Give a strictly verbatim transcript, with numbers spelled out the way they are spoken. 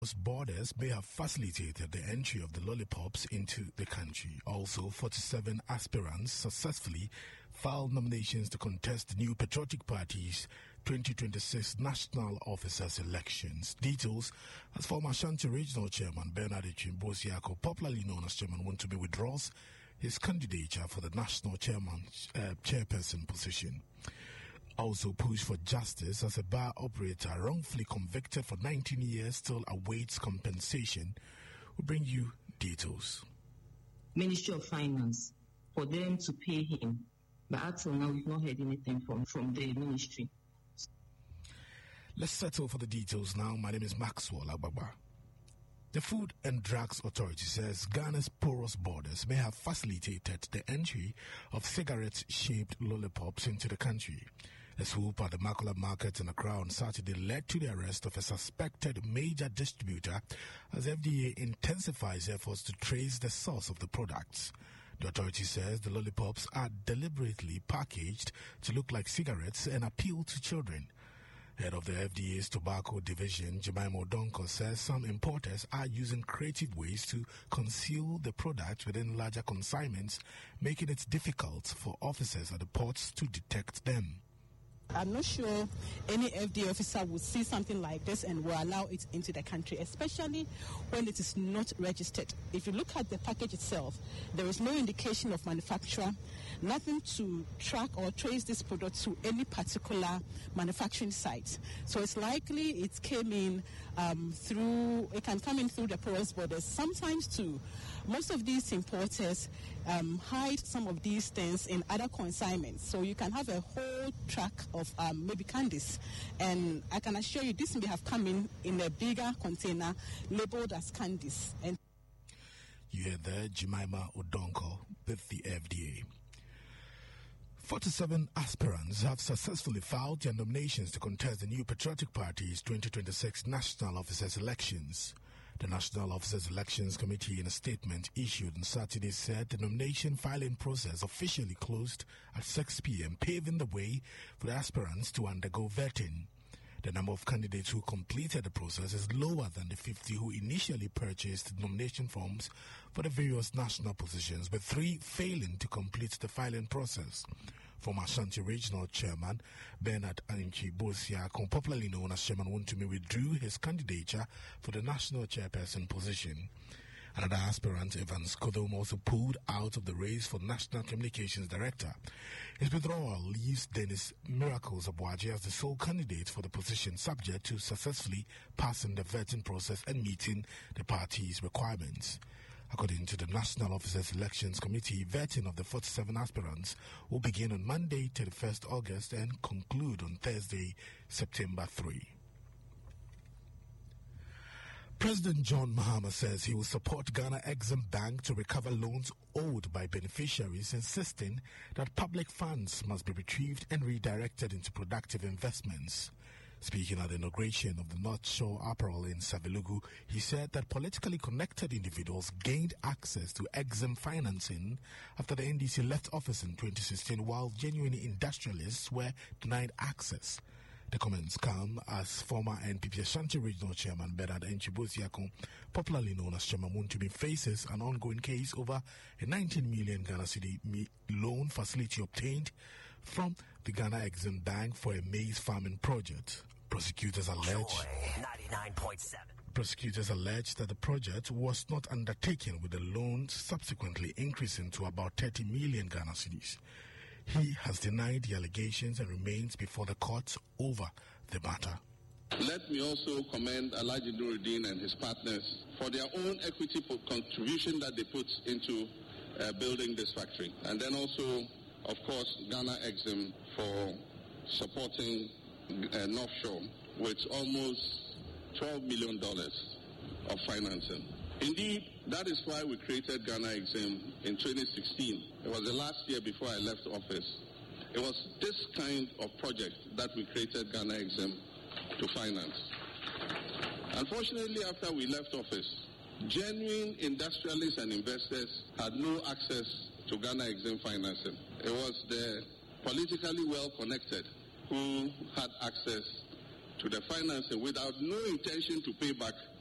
borders may have facilitated the entry of the lollipops into the country. Also, forty-seven aspirants successfully filed nominations to contest the new Patriotic Party's twenty twenty-six National Officers Elections. Details as former Ashanti Regional Chairman Bernard Chimbosiako, popularly known as Chairman Wontumi, withdraws his candidature for the National Chairman uh, Chairperson position. Also pushed for justice as a bar operator wrongfully convicted for nineteen years still awaits compensation. We'll bring you details. Ministry of Finance for them to pay him, but until now we've not heard anything from, from the ministry. Let's settle for the details now. My name is Maxwell Agbagba. The Food and Drugs Authority says Ghana's porous borders may have facilitated the entry of cigarette-shaped lollipops into the country. A swoop at the Makula Market in Accra on Saturday led to the arrest of a suspected major distributor as F D A intensifies efforts to trace the source of the products. The authority says the lollipops are deliberately packaged to look like cigarettes and appeal to children. Head of the F D A's Tobacco Division, Jemima Odonko, says some importers are using creative ways to conceal the product within larger consignments, making it difficult for officers at the ports to detect them. I'm not sure any F D A officer would see something like this and will allow it into the country, especially when it is not registered. If you look at the package itself, there is no indication of manufacturer, nothing to track or trace this product to any particular manufacturing site. So it's likely it came in um, through, it can come in through the porous borders. Sometimes too, most of these importers um, hide some of these things in other consignments. So you can have a whole track of um, maybe candies. And I can assure you this may have come in in a bigger container labeled as candies. And you hear there, Jemima Odonko with the F D A. forty-seven aspirants have successfully filed their nominations to contest the new Patriotic Party's twenty twenty-six National Officers Elections. The National Officers Elections Committee, in a statement issued on Saturday, said the nomination filing process officially closed at six p.m., paving the way for the aspirants to undergo vetting. The number of candidates who completed the process is lower than the fifty who initially purchased nomination forms for the various national positions, with three failing to complete the filing process. Former Ashanti Regional Chairman Bernard Chimbosiako, popularly known as Chairman Wontumi, withdrew his candidature for the National Chairperson position. Another aspirant, Evans Kodom, also pulled out of the race for National Communications Director. His withdrawal leaves Dennis Miracles Abuaji as the sole candidate for the position, subject to successfully passing the vetting process and meeting the party's requirements. According to the National Officers Elections Committee, vetting of the forty-seven aspirants will begin on Monday, thirty-first August, and conclude on Thursday, September third. President John Mahama says he will support Ghana Exim Bank to recover loans owed by beneficiaries, insisting that public funds must be retrieved and redirected into productive investments. Speaking at the inauguration of the North Shore Apparel in Savelugu, he said that politically connected individuals gained access to Exim financing after the N D C left office in twenty sixteen, while genuine industrialists were denied access. The comments come as former N P P Ashanti Regional Chairman Bernard Chimbosiako, popularly known as Chairman Wontumi, faces an ongoing case over a nineteen million Ghana cedi loan facility obtained from the Ghana Exim Bank for a maize farming project. Prosecutors allege ninety-nine point seven. Prosecutors allege that the project was not undertaken, with the loan subsequently increasing to about thirty million Ghana cedis. He has denied the allegations and remains before the courts over the matter. Let me also commend Alhaji Nuruddin and his partners for their own equity contribution that they put into uh, building this factory. And then also, of course, Ghana Exim for supporting uh, North Shore with almost twelve million dollars of financing. Indeed, that is why we created Ghana Exim in twenty sixteen. It was the last year before I left office. It was this kind of project that we created Ghana Exim to finance. Unfortunately, after we left office, genuine industrialists and investors had no access to Ghana Exim financing. It was the politically well-connected who had access to the financing without no intention to pay back